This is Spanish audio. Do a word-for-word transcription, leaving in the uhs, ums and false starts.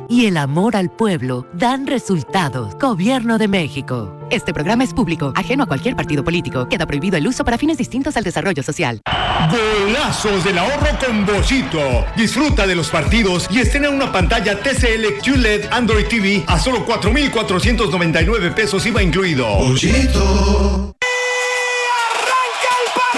y el amor al pueblo dan resultados. Gobierno de México. Este programa es público, ajeno a cualquier partido político. Queda prohibido el uso para fines distintos al desarrollo social. Golazos del ahorro con Bollito. Disfruta de los partidos y estrena una pantalla T C L Q L E D Android T V a solo cuatro mil cuatrocientos noventa y nueve pesos I V A incluido. Bollito.